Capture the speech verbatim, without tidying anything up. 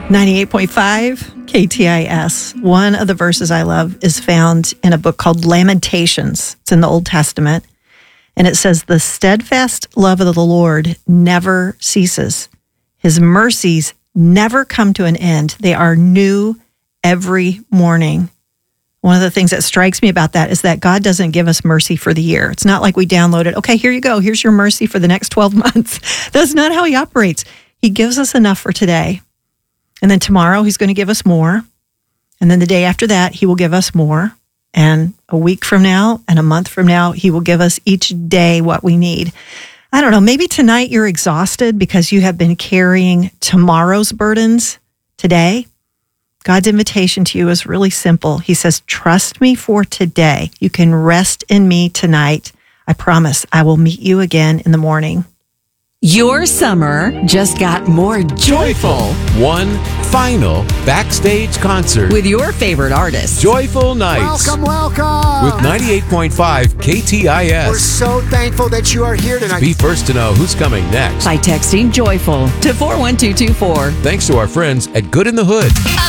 ninety-eight point five K T I S. One of the verses I love is found in a book called Lamentations. It's in the Old Testament. And it says, the steadfast love of the Lord never ceases. His mercies never come to an end. They are new every morning. One of the things that strikes me about that is that God doesn't give us mercy for the year. It's not like we downloaded, okay, here you go. Here's your mercy for the next twelve months. That's not how he operates. He gives us enough for today. And then tomorrow he's going to give us more. And then the day after that, he will give us more. And a week from now and a month from now, he will give us each day what we need. I don't know, maybe tonight you're exhausted because you have been carrying tomorrow's burdens today. God's invitation to you is really simple. He says, trust me for today. You can rest in me tonight. I promise I will meet you again in the morning. Your summer just got more joyful. One final backstage concert With your favorite artists. Joyful Nights. Welcome, welcome. With ninety-eight point five K T I S. We're so thankful that you are here tonight. Be first to know who's coming next. By texting joyful to four one two two four. Thanks to our friends at Good in the Hood.